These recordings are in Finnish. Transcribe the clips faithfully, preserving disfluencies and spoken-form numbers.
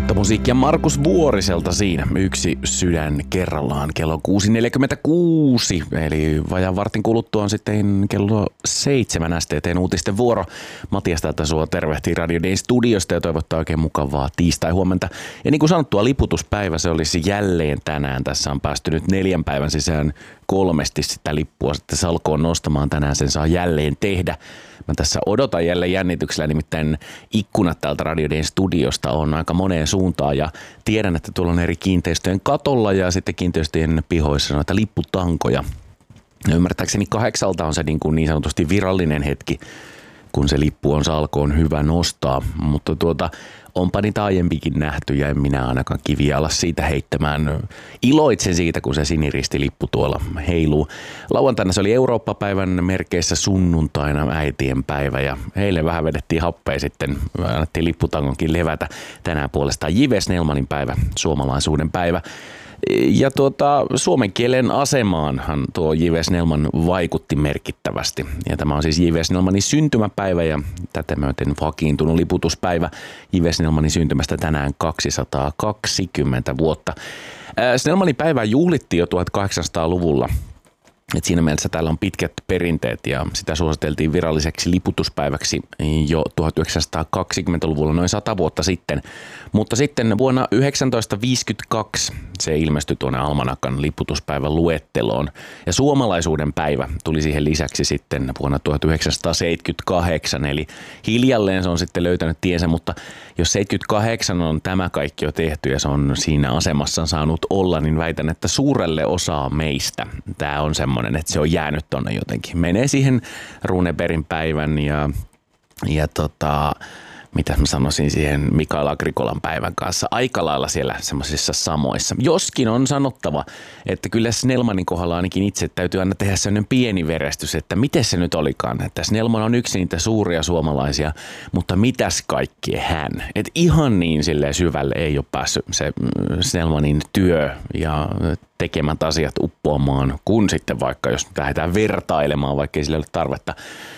Uutta musiikkia Markus Vuoriselta siinä. Yksi sydän kerrallaan. Kello kuusi neljäkymmentäkuusi, eli vajaan vartin kuluttua on sitten kello seitsemän S T T:n uutisten vuoro. Matias täältä sua tervehtii Radio Dayn studiosta ja toivottaa oikein mukavaa tiistai-huomenta. Ja niin kuin sanottua, liputuspäivä se olisi jälleen tänään. Tässä on päästy nyt neljän päivän sisään kolmesti sitä lippua sitten salkoon nostamaan. Tänään sen saa jälleen tehdä. Mä tässä odotan jälleen jännityksellä, nimittäin ikkunat täältä Radio Dayn studiosta on aika moneen suuntaan ja tiedän, että tuolla on eri kiinteistöjen katolla ja sitten kiinteistöjen pihoissa noita lipputankoja. Ja ymmärtääkseni kahdeksalta on se niin, kuin niin sanotusti virallinen hetki, kun se lippu on salkoon hyvä nostaa, mutta tuota onpa niitä aiempikin nähty ja en minä ainakaan kiviä ala siitä heittämään. Iloitsen siitä, kun se siniristilippu tuolla heiluu. Lauantaina se oli Eurooppa-päivän merkeissä sunnuntaina äitien päivä ja heille vähän vedettiin happea sitten. Annettiin lipputangonkin levätä. Tänään puolestaan J V Snellmanin päivä, suomalaisuuden päivä. Ja tuota, suomen kielen asemaanhan tuo J V Snellman vaikutti merkittävästi. Ja tämä on siis J V Snellmanin syntymäpäivä ja tätä myöten vakiintunut liputuspäivä J V Snellmanin syntymästä tänään kaksisataakaksikymmentä vuotta. Snellmanin päivää juhlittiin jo tuhatkahdeksansataaluvulla. Et siinä mielessä täällä on pitkät perinteet ja sitä suositeltiin viralliseksi liputuspäiväksi jo tuhatyhdeksänsataakaksikymmentäluvulla noin sata vuotta sitten. Mutta sitten vuonna yhdeksäntoistaviisikymmentäkaksi se ilmestyi tuonne Almanakan liputuspäivän luetteloon. Ja suomalaisuuden päivä tuli siihen lisäksi sitten vuonna tuhatyhdeksänsataaseitsemänkymmentäkahdeksan. Eli hiljalleen se on sitten löytänyt tiensä, mutta jos seitsemänkymmentäkahdeksan on tämä kaikki jo tehty ja se on siinä asemassa saanut olla, niin väitän, että suurelle osaa meistä tämä on semmoinen, että se on jäänyt tonne jotenkin. Menee siihen Runebergin päivän ja, ja tota, mitä mä sanoisin siihen Mikael Agrikolan päivän kanssa aika lailla siellä semmoisissa samoissa. Joskin on sanottava, että kyllä Snellmanin kohdalla ainakin itse täytyy aina tehdä sellainen pieni verestys, että miten se nyt olikaan, että Snellman on yksi niitä suuria suomalaisia, mutta mitäs kaikkea hän? Et ihan niin silleen syvälle ei ole päässyt se Snellmanin työ ja tekemät asiat uppoamaan, kun sitten vaikka jos lähdetään vertailemaan, vaikka ei sillä ole tarvetta,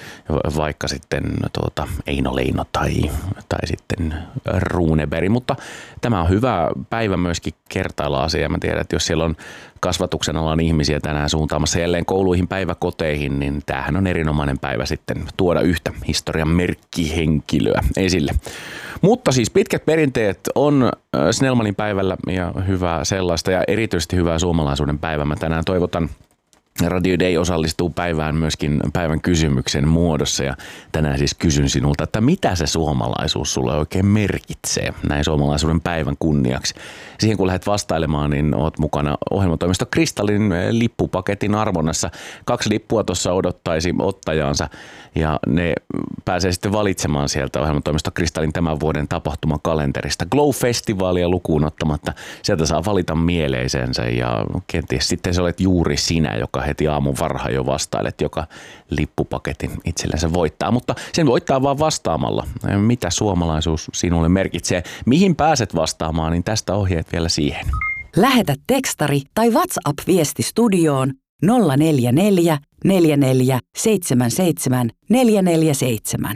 vaikka sitten tuota, Eino Leino tai, tai sitten Runeberg, mutta tämä on hyvä päivä myöskin kertailla asiaa. Mä tiedän, että jos siellä on kasvatuksen alan ihmisiä tänään suuntaamassa jälleen kouluihin, päiväkoteihin, niin tämähän on erinomainen päivä sitten tuoda yhtä historian merkkihenkilöä esille. Mutta siis pitkät perinteet on Snellmanin päivällä ja hyvää sellaista ja erityisesti hyvää suomalaisuuden päivää. Mä tänään toivotan Radio Day osallistuu päivään myöskin päivän kysymyksen muodossa ja tänään siis kysyn sinulta, että mitä se suomalaisuus sulle oikein merkitsee näin suomalaisuuden päivän kunniaksi. Siihen kun lähdet vastailemaan, niin oot mukana ohjelmatoimisto Kristallin lippupaketin arvonnassa. Kaksi lippua tuossa odottaisi ottajaansa ja ne pääsee sitten valitsemaan sieltä ohjelmatoimisto Kristallin tämän vuoden tapahtumakalenterista. Glow-festivaalia lukuun ottamatta sieltä saa valita mieleisensä ja kenties sitten se olet juuri sinä, joka heti aamun varhain jo vastailet, joka lippupaketin itsellensä voittaa. Mutta sen voittaa vaan vastaamalla, mitä suomalaisuus sinulle merkitsee. Mihin pääset vastaamaan, niin tästä ohjeet vielä siihen. Lähetä tekstari tai WhatsApp-viesti studioon nolla neljä neljä neljä neljä seitsemän seitsemän neljä neljä seitsemän.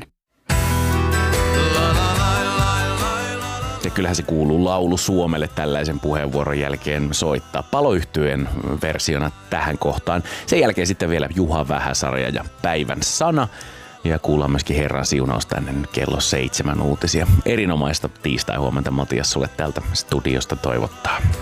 Ja kyllähän se kuuluu laulu Suomelle tällaisen puheenvuoron jälkeen soittaa Paloyhtyeen versiona tähän kohtaan. Sen jälkeen sitten vielä Juha Vähäsarja ja Päivän sana. Ja kuullaan myöskin Herran siunausta ennen kello seitsemän uutisia. Erinomaista tiistai-huomenta Matias sulle täältä studiosta toivottaa.